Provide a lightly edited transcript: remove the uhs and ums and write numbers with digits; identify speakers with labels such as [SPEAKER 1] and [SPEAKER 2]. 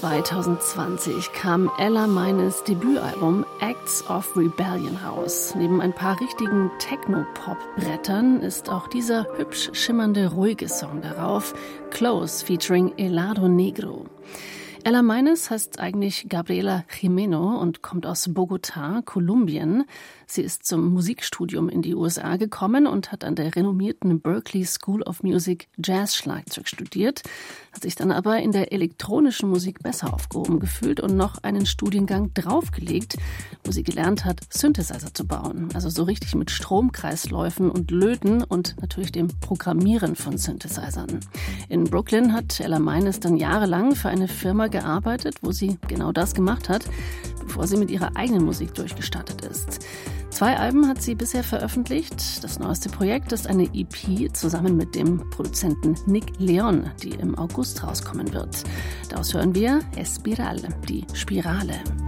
[SPEAKER 1] 2020 kam Ella Meines Debütalbum Acts of Rebellion raus. Neben ein paar richtigen Techno-Pop-Brettern ist auch dieser hübsch schimmernde, ruhige Song darauf, Close featuring Helado Negro. Ella Meines heißt eigentlich Gabriela Jimeno und kommt aus Bogotá, Kolumbien. Sie ist zum Musikstudium in die USA gekommen und hat an der renommierten Berklee School of Music Jazz-Schlagzeug studiert, hat sich dann aber in der elektronischen Musik besser aufgehoben gefühlt und noch einen Studiengang draufgelegt, wo sie gelernt hat, Synthesizer zu bauen. Also so richtig mit Stromkreisläufen und Löten und natürlich dem Programmieren von Synthesizern. In Brooklyn hat Ella Meines dann jahrelang für eine Firma gearbeitet, wo sie genau das gemacht hat, bevor sie mit ihrer eigenen Musik durchgestartet ist. 2 Alben hat sie bisher veröffentlicht. Das neueste Projekt ist eine EP zusammen mit dem Produzenten Nick Leon, die im August rauskommen wird. Daraus hören wir Espiral, die Spirale.